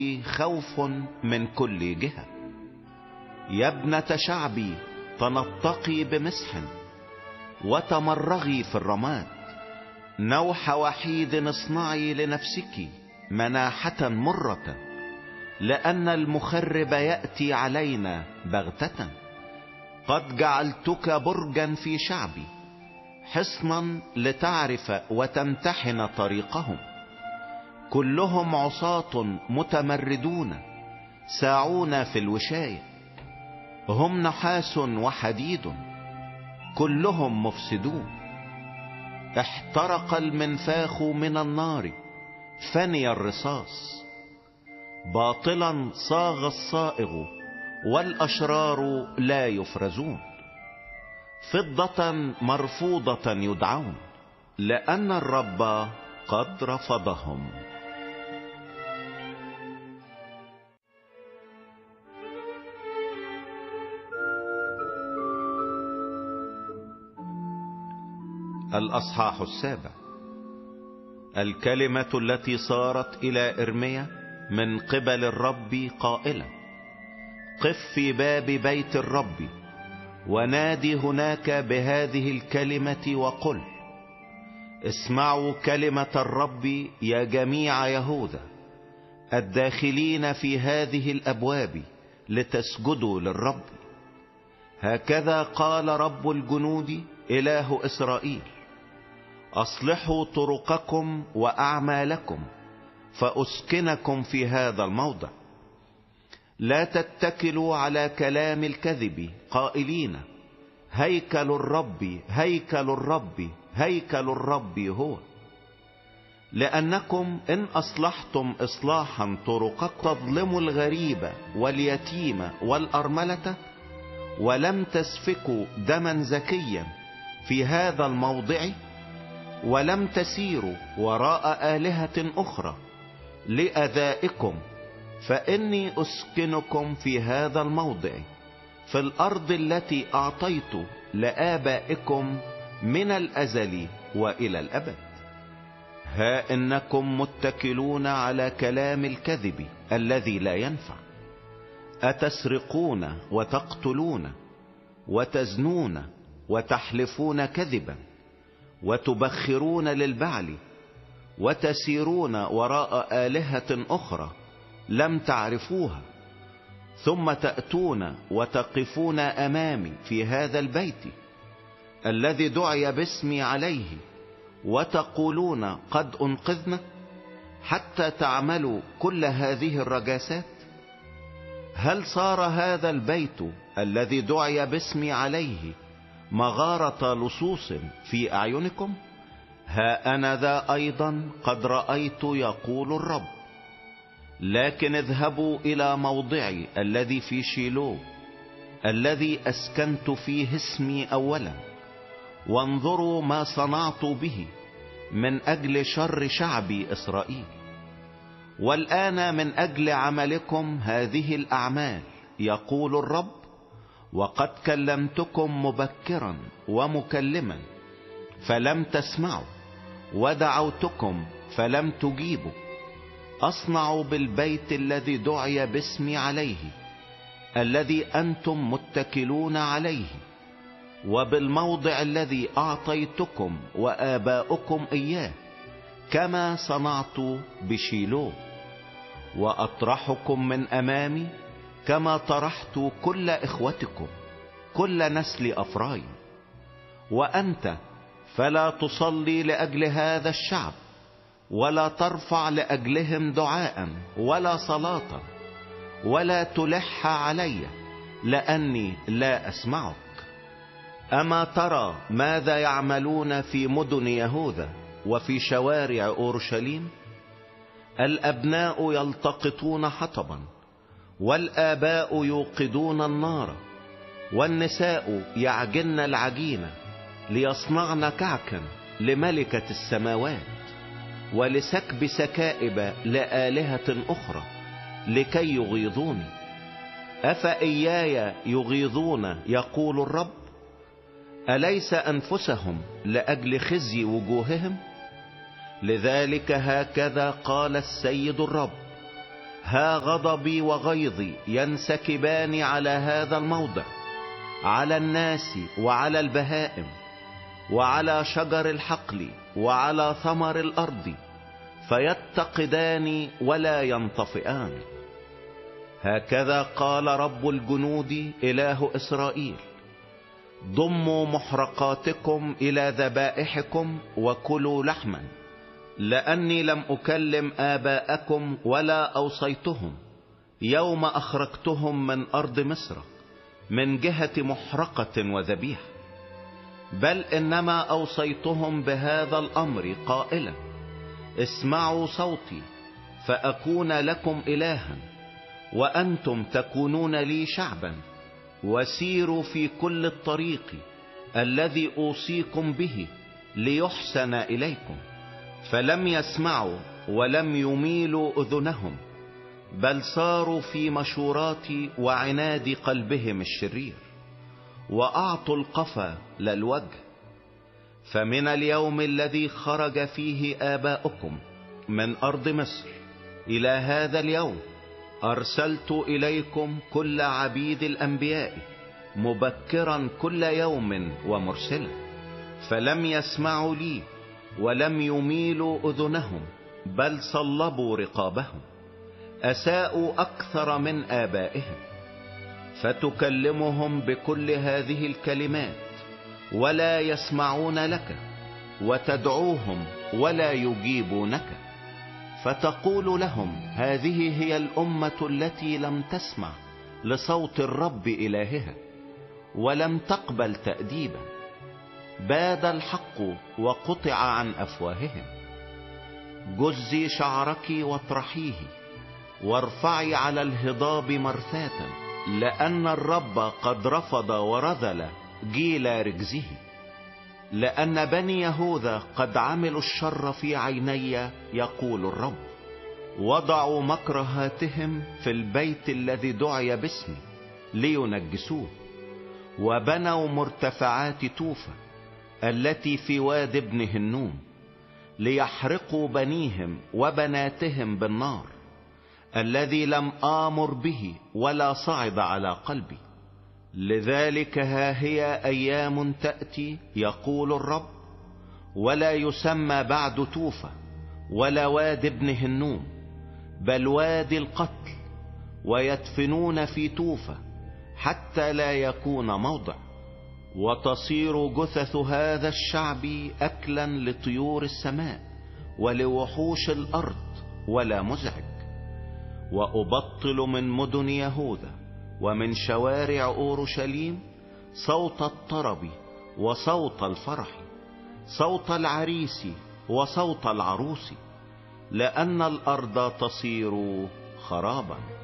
خوف من كل جهة. يا ابنة شعبي تنطقي بمسح وتمرغي في الرماد. نوح وحيد اصنعي لنفسك مناحة مرة، لأن المخرب يأتي علينا بغتة. قد جعلتك برجا في شعبي، حصنا لتعرف وتمتحن طريقهم. كلهم عصاة متمردون، ساعون في الوشاية. هم نحاس وحديد، كلهم مفسدون. احترق المنفاخ من النار، فني الرصاص. باطلا صاغ الصائغ، والأشرار لا يفرزون. فضة مرفوضة يدعون، لأن الرب قد رفضهم. الأصحاح 7. الكلمة التي صارت إلى إرميا من قبل الرب قائلة: قف في باب بيت الرب، ونادي هناك بهذه الكلمة وقل: اسمعوا كلمة الرب يا جميع يهوذا، الداخلين في هذه الأبواب لتسجدوا للرب. هكذا قال رب الجنود إله إسرائيل: أصلحوا طرقكم وأعمالكم، فأسكنكم في هذا الموضع. لا تتكلوا على كلام الكذب قائلين: هيكل الرب هيكل الرب هيكل الرب هو. لأنكم إن أصلحتم إصلاحا طرقكم تظلموا الغريب واليتيم والأرملة، ولم تسفكوا دما زكيا في هذا الموضع، ولم تسيروا وراء آلهة أخرى لأذائكم، فإني أسكنكم في هذا الموضع، في الأرض التي أعطيت لآبائكم من الأزل وإلى الأبد. ها إنكم متكلون على كلام الكذب الذي لا ينفع. أتسرقون وتقتلون وتزنون وتحلفون كذبا، وتبخرون للبعل، وتسيرون وراء آلهة أخرى لم تعرفوها، ثم تأتون وتقفون أمامي في هذا البيت الذي دعي باسمي عليه، وتقولون قد أنقذنا، حتى تعملوا كل هذه الرجاسات. هل صار هذا البيت الذي دعي باسمي عليه مغارة لصوص في أعينكم؟ ها أنا ذا أيضا قد رأيت يقول الرب. لكن اذهبوا إلى موضعي الذي في شيلو، الذي أسكنت فيه اسمي أولا، وانظروا ما صنعت به من أجل شر شعبي إسرائيل. والآن من أجل عملكم هذه الأعمال يقول الرب: وقد كلمتكم مبكرا ومكلما فلم تسمعوا، ودعوتكم فلم تجيبوا. أصنع بالبيت الذي دعي باسمي عليه، الذي أنتم متكلون عليه، وبالموضع الذي أعطيتكم وآباؤكم إياه، كما صنعت بشيلو. وأطرحكم من أمامي كما طرحت كل إخوتكم، كل نسل أفرايم. وأنت فلا تصلي لأجل هذا الشعب، ولا ترفع لأجلهم دعاء ولا صلاة، ولا تلح علي، لأني لا أسمعك. أما ترى ماذا يعملون في مدن يهوذا وفي شوارع أورشليم؟ الأبناء يلتقطون حطبا، والآباء يوقدون النار، والنساء يعجن العجين، ليصنعن كعكا لملكة السماوات، ولسكب سكائب لآلهة أخرى لكي يغيظوني. أفإياي يغيظون يقول الرب؟ أليس أنفسهم لأجل خزي وجوههم؟ لذلك هكذا قال السيد الرب: ها غضبي وغيظي ينسكبان على هذا الموضع، على الناس وعلى البهائم وعلى شجر الحقل وعلى ثمر الأرض، فيتقدان ولا ينطفئان. هكذا قال رب الجنود إله إسرائيل: ضموا محرقاتكم إلى ذبائحكم وكلوا لحما، لأني لم أكلم آباءكم ولا أوصيتهم يوم أخرجتهم من أرض مصر من جهة محرقة وذبيحة، بل إنما أوصيتهم بهذا الأمر قائلا: اسمعوا صوتي فأكون لكم إلها وأنتم تكونون لي شعبا، وسيروا في كل الطريق الذي أوصيكم به ليحسن إليكم. فلم يسمعوا ولم يميلوا أذنهم، بل صاروا في مشورات وعناد قلبهم الشرير، وأعطوا القفا للوجه. فمن اليوم الذي خرج فيه آباؤكم من أرض مصر إلى هذا اليوم أرسلت إليكم كل عبيد الأنبياء مبكرا كل يوم ومرسلا، فلم يسمعوا لي ولم يميلوا أذنهم، بل صلبوا رقابهم، أساءوا أكثر من آبائهم. فتكلمهم بكل هذه الكلمات ولا يسمعون لك، وتدعوهم ولا يجيبونك. فتقول لهم: هذه هي الأمة التي لم تسمع لصوت الرب إلهها ولم تقبل تأديبا. باد الحق وقطع عن أفواههم. جزي شعرك واطرحيه، وارفعي على الهضاب مرثاة، لأن الرب قد رفض ورذل جيل رجزه. لأن بني يهوذا قد عملوا الشر في عيني، يقول الرب، وضعوا مكرهاتهم في البيت الذي دعي باسمي لينجسوه، وبنوا مرتفعات توفى التي في واد ابن هنوم، ليحرقوا بنيهم وبناتهم بالنار، الذي لم آمر به ولا صعد على قلبي. لذلك ها هي أيام تأتي، يقول الرب، ولا يسمى بعد توفى ولا واد ابن هنوم، بل وادي القتل، ويدفنون في توفى حتى لا يكون موضع. وتصير جثث هذا الشعب أكلا لطيور السماء ولوحوش الأرض ولا مزعج. وأبطل من مدن يهوذا ومن شوارع أورشليم صوت الطرب وصوت الفرح، صوت العريس وصوت العروس، لأن الأرض تصير خرابا.